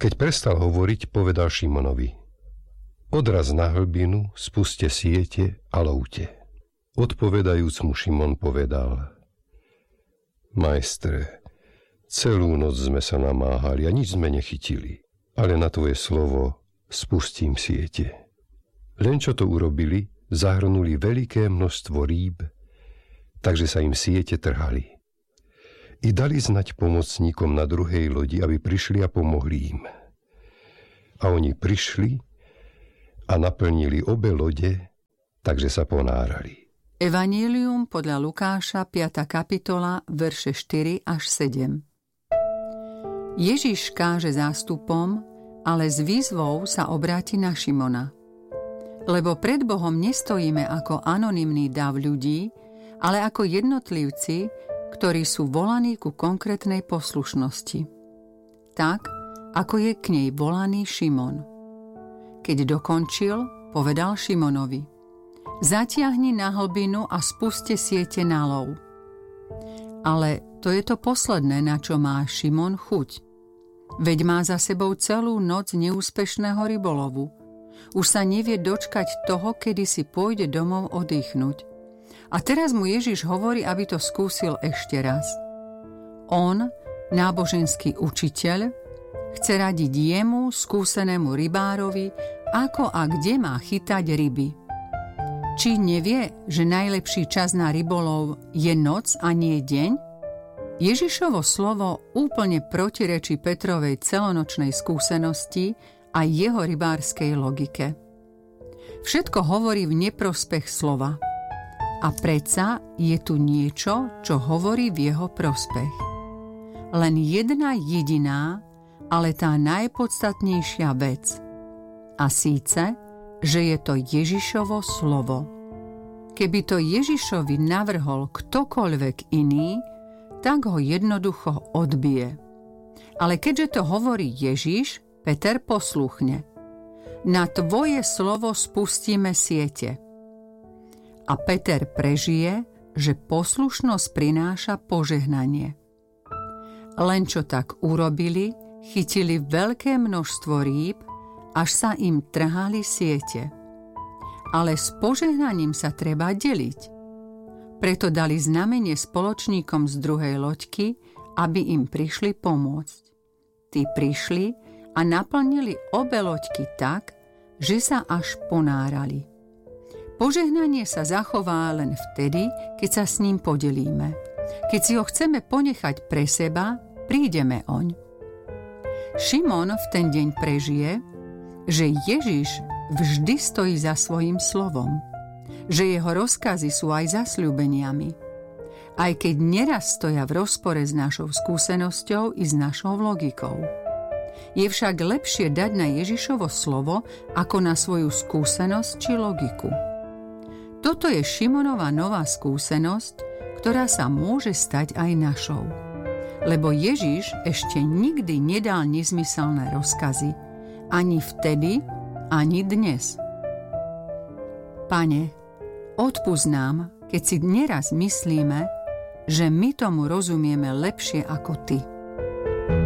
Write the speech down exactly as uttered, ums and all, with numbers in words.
Keď prestal hovoriť, povedal Šimonovi: Odraz na hlbinu, spuste siete a lovte. Odpovedajúc mu Šimon povedal: Majstre, celú noc sme sa namáhali a nič sme nechytili, ale na tvoje slovo spustím siete. Len čo to urobili, zahrnuli veľké množstvo rýb, takže sa im siete trhali. I dali znať pomocníkom na druhej lodi, aby prišli a pomohli im. A oni prišli a naplnili obe lode, takže sa ponárali. Evanjelium podľa Lukáša, piata kapitola, verše štyri až sedem. Ježiš káže zástupom, ale s výzvou sa obráti na Šimona. Lebo pred Bohom nestojíme ako anonymný dav ľudí, ale ako jednotlivci, ktorí sú volaní ku konkrétnej poslušnosti. Tak, ako je k nej volaný Šimon. Keď dokončil, povedal Šimonovi: Zatiahni na hlbinu a spuste siete na lov. Ale to je to posledné, na čo má Šimon chuť. Veď má za sebou celú noc neúspešného rybolovu. Už sa nevie dočkať toho, kedy si pôjde domov oddychnúť. A teraz mu Ježiš hovorí, aby to skúsil ešte raz. On, náboženský učiteľ, chce radiť jemu, skúsenému rybárovi, ako a kde má chytať ryby. Či nevie, že najlepší čas na rybolov je noc a nie deň? Ježišovo slovo úplne protirečí Petrovej celonočnej skúsenosti a jeho rybárskej logike. Všetko hovorí v neprospech slova. A predsa je tu niečo, čo hovorí v jeho prospech. Len jedna jediná, ale tá najpodstatnejšia vec. A síce, že je to Ježišovo slovo. Keby to Ježišovi navrhol ktokoľvek iný, tak ho jednoducho odbije. Ale keďže to hovorí Ježiš, Peter posluchne. Na tvoje slovo spustíme siete. A Peter prežije, že poslušnosť prináša požehnanie. Len čo tak urobili, chytili veľké množstvo rýb, až sa im trhali siete. Ale s požehnaním sa treba deliť. Preto dali znamenie spoločníkom z druhej loďky, aby im prišli pomôcť. Tí prišli a naplnili obe loďky tak, že sa až ponárali. Požehnanie sa zachová len vtedy, keď sa s ním podelíme. Keď si ho chceme ponechať pre seba, prídeme oň. Šimon v ten deň prežije, že Ježiš vždy stojí za svojím slovom, že jeho rozkazy sú aj zasľúbeniami, aj keď neraz stoja v rozpore s našou skúsenosťou i s našou logikou. Je však lepšie dať na Ježišovo slovo ako na svoju skúsenosť či logiku. Toto je Šimonova nová skúsenosť, ktorá sa môže stať aj našou. Lebo Ježiš ešte nikdy nedal nezmyselné rozkazy. Ani vtedy, ani dnes. Pane, odpusť nám, keď si neraz myslíme, že my tomu rozumieme lepšie ako Ty.